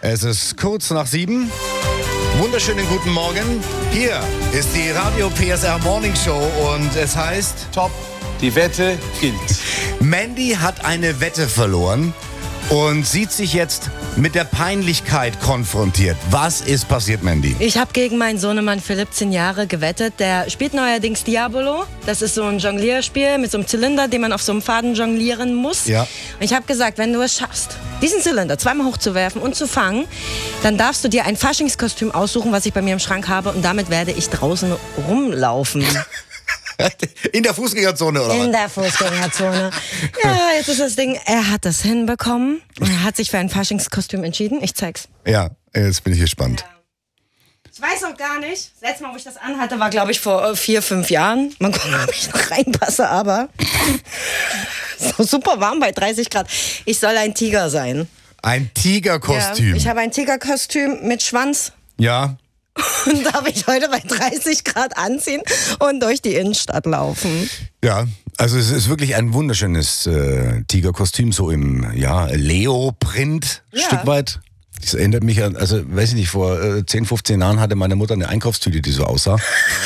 Es ist kurz nach 7. Wunderschönen guten Morgen. Hier ist die Radio PSR Morning Show und es heißt... Top, die Wette gilt. Mandy hat eine Wette verloren und sieht sich jetzt mit der Peinlichkeit konfrontiert. Was ist passiert, Mandy? Ich habe gegen meinen Sohnemann Philipp 10 Jahre gewettet. Der spielt neuerdings Diabolo. Das ist so ein Jonglierspiel mit so einem Zylinder, den man auf so einem Faden jonglieren muss. Ja. Und ich habe gesagt, wenn du es schaffst, diesen Zylinder zweimal hochzuwerfen und zu fangen, dann darfst du dir ein Faschingskostüm aussuchen, was ich bei mir im Schrank habe. Und damit werde ich draußen rumlaufen. In der Fußgängerzone, oder was? In der Fußgängerzone. Ja, jetzt ist das Ding, er hat das hinbekommen. Und er hat sich für ein Faschingskostüm entschieden. Ich zeig's. Ja, jetzt bin ich gespannt. Ich weiß auch gar nicht. Das letzte Mal, wo ich das anhatte, war, glaube ich, vor 4, 5 Jahren. Mal gucken, ob ich noch reinpasse, aber so super warm bei 30 Grad. Ich soll ein Tiger sein. Ein Tigerkostüm. Ja, ich habe ein Tigerkostüm mit Schwanz. Ja. Und darf ich heute bei 30 Grad anziehen und durch die Innenstadt laufen. Ja, also es ist wirklich ein wunderschönes Tigerkostüm, so im Leo-Print, Ja. Stück weit. Das erinnert mich an, also weiß ich nicht, vor 10, 15 Jahren hatte meine Mutter eine Einkaufstüte, die so aussah.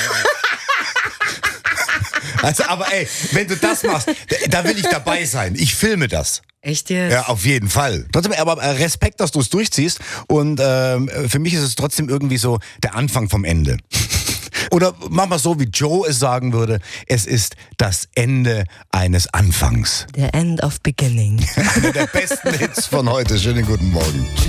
Also, aber ey, wenn du das machst, da will ich dabei sein. Ich filme das. Echt jetzt? Ja, auf jeden Fall. Trotzdem, aber Respekt, dass du es durchziehst. Und für mich ist es trotzdem irgendwie so der Anfang vom Ende. Oder machen wir es so, wie Joe es sagen würde, es ist das Ende eines Anfangs. The end of beginning. Einer der besten Hits von heute. Schönen guten Morgen.